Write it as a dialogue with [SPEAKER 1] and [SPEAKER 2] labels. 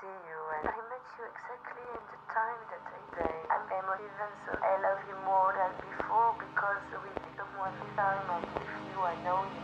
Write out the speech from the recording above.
[SPEAKER 1] see you, and I met you exactly in the time that I say. I'm emotive, and so I love you more than before because with someone time I'm with you, I know you